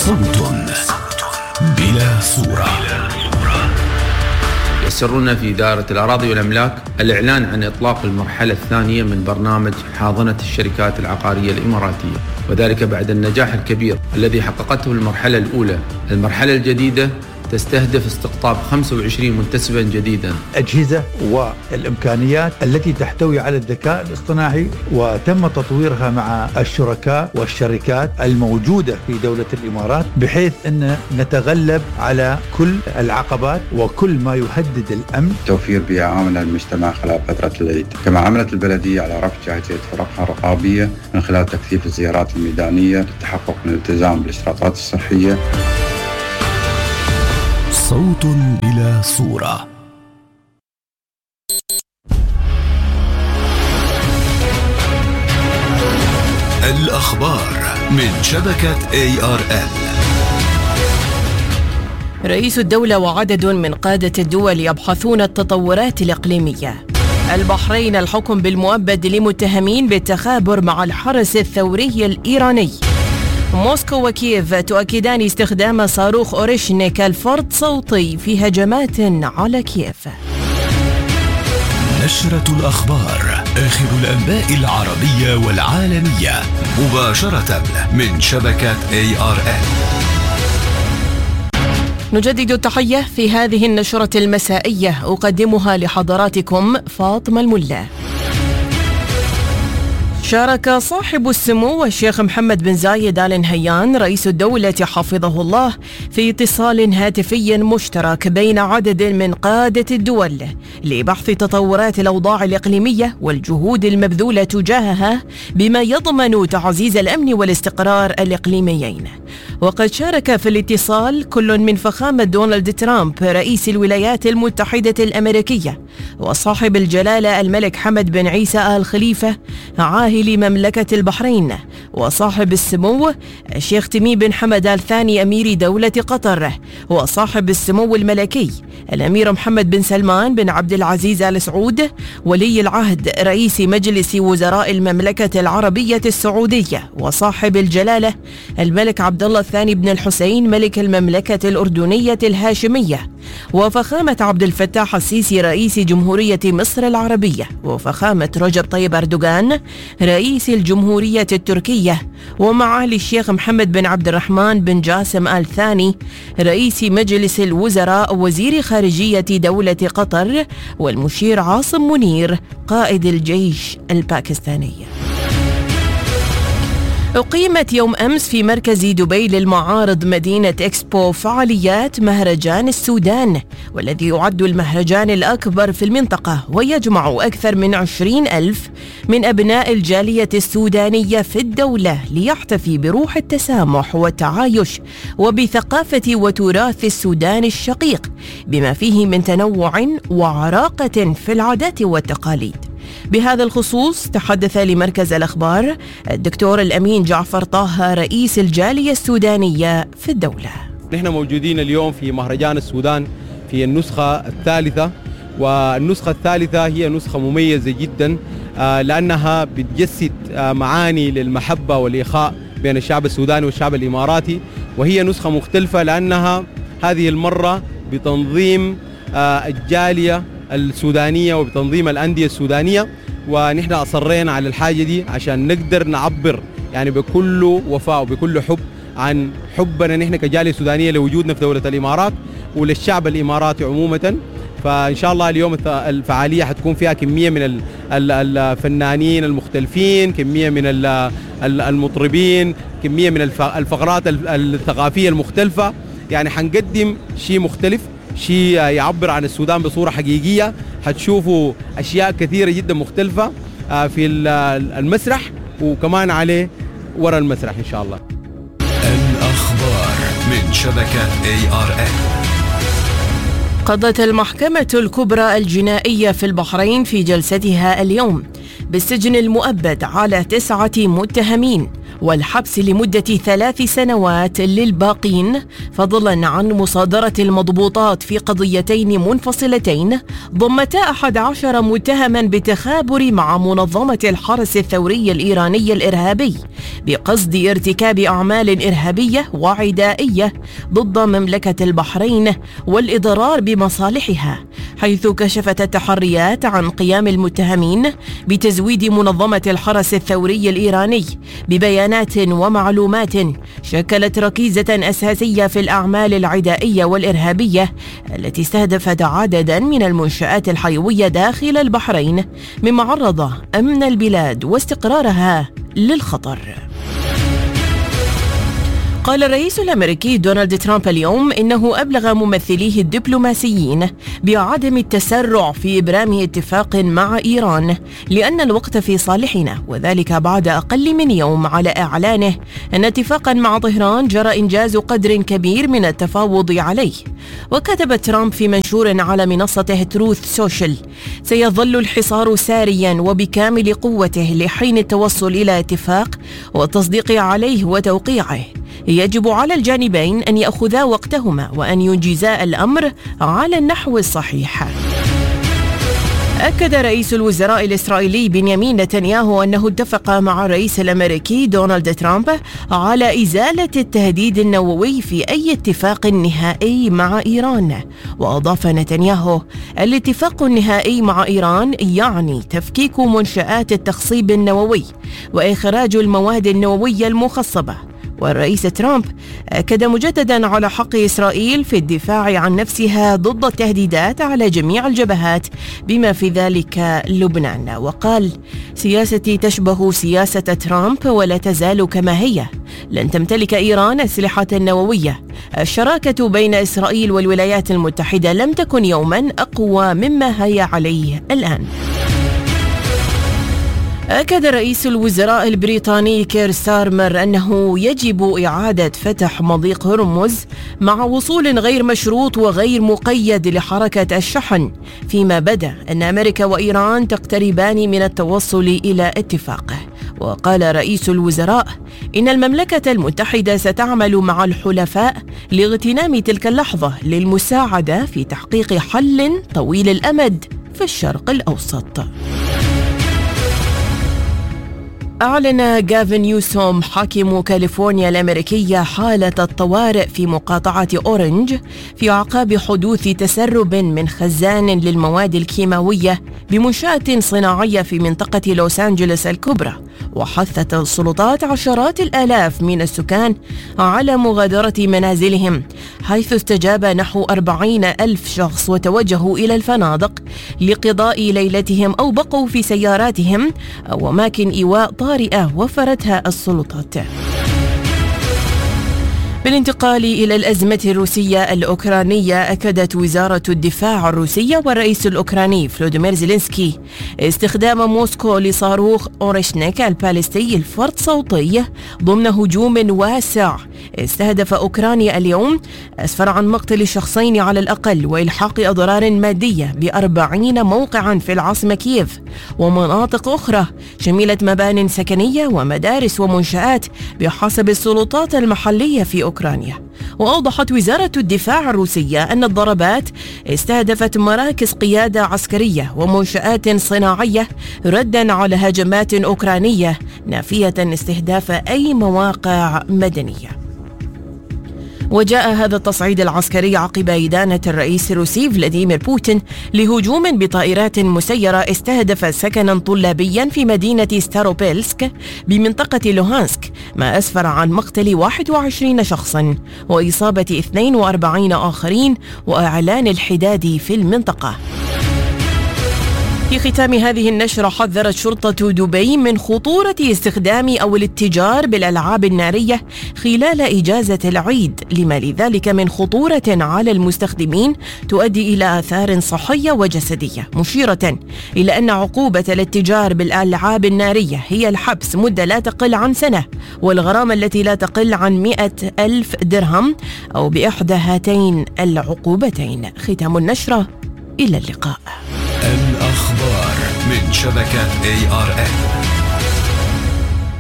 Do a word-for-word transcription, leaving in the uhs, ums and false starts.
صوت بلا صورة. يسرنا في إدارة الأراضي والأملاك الإعلان عن إطلاق المرحلة الثانية من برنامج حاضنة الشركات العقارية الإماراتية، وذلك بعد النجاح الكبير الذي حققته المرحلة الأولى. المرحلة الجديدة تستهدف استقطاب خمسة وعشرين منتسبا جديدا. أجهزة والإمكانيات التي تحتوي على الذكاء الاصطناعي، وتم تطويرها مع الشركاء والشركات الموجودة في دولة الإمارات، بحيث أن نتغلب على كل العقبات وكل ما يهدد الأمن. توفير بيئة آمنة للمجتمع خلال فترة العيد. كما عملت البلدية على رفع جاهزية فرقها الرقابية من خلال تكثيف الزيارات الميدانية للتحقق من الالتزام بالإشراطات الصحية. صوت بلا صورة. الأخبار من شبكة إيه آر إل. رئيس الدولة وعدد من قادة الدول يبحثون التطورات الإقليمية. البحرين الحكم بالمؤبد لمتهمين بالتخابر مع الحرس الثوري الإيراني. موسكو وكييف تؤكدان استخدام صاروخ أوريشنيك الفرد صوتي في هجمات على كييف. نشرة الأخبار، آخر الأنباء العربية والعالمية، مباشرة من شبكة إيه آر إل. نجدد التحية في هذه النشرة المسائية، أقدمها لحضراتكم فاطمة الملا. شارك صاحب السمو الشيخ محمد بن زايد آل نهيان رئيس الدولة حفظه الله في اتصال هاتفي مشترك بين عدد من قادة الدول لبحث تطورات الأوضاع الإقليمية والجهود المبذولة تجاهها بما يضمن تعزيز الأمن والاستقرار الإقليميين. وقد شارك في الاتصال كل من فخامة دونالد ترامب رئيس الولايات المتحدة الأمريكية وصاحب الجلالة الملك حمد بن عيسى آل خليفة عاهل مملكة البحرين، وصاحب السمو الشيخ تميم بن حمد آل ثاني أمير دولة قطر، وصاحب السمو الملكي الأمير محمد بن سلمان بن عبد العزيز آل سعود ولي العهد رئيس مجلس وزراء المملكة العربية السعودية، وصاحب الجلالة الملك عبد الله الثاني بن الحسين ملك المملكة الأردنية الهاشمية، وفخامة عبد الفتاح السيسي رئيس جمهورية مصر العربية، وفخامة رجب طيب أردوغان رئيس الجمهورية التركية، ومعالي الشيخ محمد بن عبد الرحمن بن جاسم آل ثاني رئيس مجلس الوزراء وزير خارجية دولة قطر، والمشير عاصم منير قائد الجيش الباكستاني. أقيمت يوم أمس في مركز دبي للمعارض مدينة إكسبو فعاليات مهرجان السودان، والذي يعد المهرجان الأكبر في المنطقة ويجمع أكثر من عشرين ألف من أبناء الجالية السودانية في الدولة ليحتفي بروح التسامح والتعايش وبثقافة وتراث السودان الشقيق بما فيه من تنوع وعراقة في العادات والتقاليد. بهذا الخصوص تحدث لمركز الأخبار الدكتور الأمين جعفر طه رئيس الجالية السودانية في الدولة. نحن موجودين اليوم في مهرجان السودان في النسخة الثالثة، والنسخة الثالثة هي نسخة مميزة جدا لأنها بتجسد معاني للمحبة والإخاء بين الشعب السوداني والشعب الإماراتي، وهي نسخة مختلفة لأنها هذه المرة بتنظيم الجالية السودانية وبتنظيم الأندية السودانية، ونحن أصرينا على الحاجة دي عشان نقدر نعبر يعني بكل وفاء وبكل حب عن حبنا نحن كجالية سودانية لوجودنا في دولة الإمارات وللشعب الإماراتي عمومة. فإن شاء الله اليوم الفعالية حتكون فيها كمية من الفنانين المختلفين، كمية من المطربين، كمية من الفقرات الثقافية المختلفة، يعني حنقدم شيء مختلف، شيء يعبر عن السودان بصورة حقيقية. حتشوفوا أشياء كثيرة جدا مختلفة في المسرح وكمان عليه وراء المسرح إن شاء الله. الأخبار من شبكة إيه آر إل. قضت المحكمة الكبرى الجنائية في البحرين في جلستها اليوم بالسجن المؤبد على تسعة متهمين، والحبس لمدة ثلاث سنوات للباقين، فضلا عن مصادرة المضبوطات في قضيتين منفصلتين ضمتا أحد عشر متهما بالتخابر مع منظمة الحرس الثوري الإيراني الإرهابي بقصد ارتكاب أعمال إرهابية وعدائية ضد مملكة البحرين والإضرار بمصالحها، حيث كشفت التحريات عن قيام المتهمين بتزويد منظمة الحرس الثوري الإيراني ببيانات ومعلومات شكلت ركيزة أساسية في الأعمال العدائية والإرهابية التي استهدفت عددا من المنشآت الحيوية داخل البحرين، مما عرض أمن البلاد واستقرارها للخطر. قال الرئيس الأمريكي دونالد ترامب اليوم إنه أبلغ ممثليه الدبلوماسيين بعدم التسرع في إبرام اتفاق مع إيران لأن الوقت في صالحنا، وذلك بعد أقل من يوم على إعلانه أن اتفاقا مع طهران جرى إنجاز قدر كبير من التفاوض عليه. وكتب ترامب في منشور على منصته تروث سوشيال: سيظل الحصار ساريا وبكامل قوته لحين التوصل إلى اتفاق والتصديق عليه وتوقيعه. يجب على الجانبين أن يأخذا وقتهما وأن ينجزا الأمر على النحو الصحيح. أكد رئيس الوزراء الإسرائيلي بنيامين نتنياهو أنه اتفق مع الرئيس الأمريكي دونالد ترامب على إزالة التهديد النووي في أي اتفاق نهائي مع إيران. وأضاف نتنياهو: الاتفاق النهائي مع إيران يعني تفكيك منشآت التخصيب النووي وإخراج المواد النووية المخصبة. والرئيس ترامب أكد مجددا على حق إسرائيل في الدفاع عن نفسها ضد التهديدات على جميع الجبهات بما في ذلك لبنان، وقال: سياستي تشبه سياسة ترامب ولا تزال كما هي، لن تمتلك إيران أسلحة نووية. الشراكة بين إسرائيل والولايات المتحدة لم تكن يوما أقوى مما هي عليه الآن. أكد رئيس الوزراء البريطاني كير ستارمر أنه يجب إعادة فتح مضيق هرمز مع وصول غير مشروط وغير مقيد لحركة الشحن، فيما بدا أن أمريكا وإيران تقتربان من التوصل إلى اتفاق. وقال رئيس الوزراء إن المملكة المتحدة ستعمل مع الحلفاء لاغتنام تلك اللحظة للمساعدة في تحقيق حل طويل الأمد في الشرق الأوسط. أعلن غافن نيوسوم حاكم كاليفورنيا الأمريكية حالة الطوارئ في مقاطعة أورنج في أعقاب حدوث تسرب من خزان للمواد الكيماوية بمنشأة صناعية في منطقة لوس أنجلوس الكبرى. وحثت السلطات عشرات الآلاف من السكان على مغادرة منازلهم، حيث استجاب نحو أربعين ألف شخص وتوجهوا إلى الفنادق لقضاء ليلتهم أو بقوا في سياراتهم أو أماكن إيواء طارئة وفرتها السلطات. بالانتقال إلى الأزمة الروسية الأوكرانية، أكدت وزارة الدفاع الروسية والرئيس الأوكراني فلوديمير زيلينسكي استخدام موسكو لصاروخ أوريشنيك البالستي الفرد صوتي ضمن هجوم واسع استهدف أوكرانيا اليوم، أسفر عن مقتل شخصين على الأقل وإلحاق أضرار مادية بأربعين موقعا في العاصمة كييف ومناطق أخرى شملت مبان سكنية ومدارس ومنشآت بحسب السلطات المحلية في أوكرانيا. وأوضحت وزارة الدفاع الروسية أن الضربات استهدفت مراكز قيادة عسكرية ومنشآت صناعية ردا على هجمات أوكرانية، نافية استهداف أي مواقع مدنية. وجاء هذا التصعيد العسكري عقب إدانة الرئيس الروسي فلاديمير بوتين لهجوم بطائرات مسيرة استهدف سكنا طلابيا في مدينة ستاروبيلسك بمنطقة لوهانسك، ما أسفر عن مقتل واحد وعشرين شخصا وإصابة اثنين وأربعين آخرين وإعلان الحداد في المنطقة. في ختام هذه النشرة، حذرت شرطة دبي من خطورة استخدام أو الاتجار بالألعاب النارية خلال إجازة العيد، لما لذلك من خطورة على المستخدمين تؤدي إلى آثار صحية وجسدية، مشيرة إلى أن عقوبة الاتجار بالألعاب النارية هي الحبس مدة لا تقل عن سنة والغرامة التي لا تقل عن مئة ألف درهم أو بإحدى هاتين العقوبتين. ختام النشرة، إلى اللقاء. الأخبار من شبكة إيه آر إن.